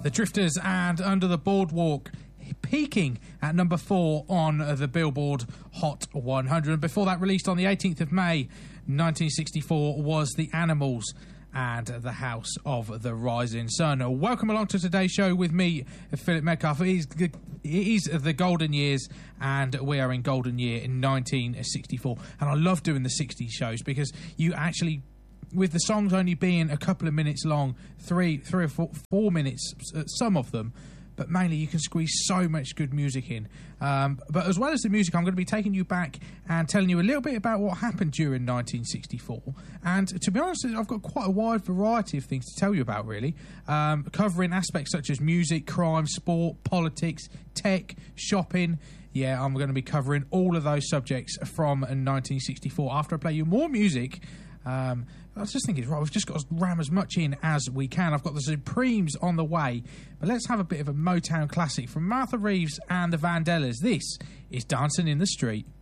The Drifters and Under the Boardwalk, peaking at number 4 on the Billboard Hot 100. And before that, released on the 18th of May 1964, was The Animals and The House of the Rising Sun. Welcome along to today's show with me, Philip Metcalf. It is the golden years, and we are in golden year in 1964. And I love doing the 60s shows because you actually, with the songs only being a couple of minutes long, three or four minutes, some of them, but mainly you can squeeze so much good music in. But as well as the music, I'm going to be taking you back and telling you a little bit about what happened during 1964. And to be honest, I've got quite a wide variety of things to tell you about, really, covering aspects such as music, crime, sport, politics, tech, shopping. Yeah, I'm going to be covering all of those subjects from 1964. After I play you more music, I was just thinking, right, we've just got to ram as much in as we can. I've got the Supremes on the way, but let's have a bit of a Motown classic from Martha Reeves and the Vandellas. This is Dancing in the Street.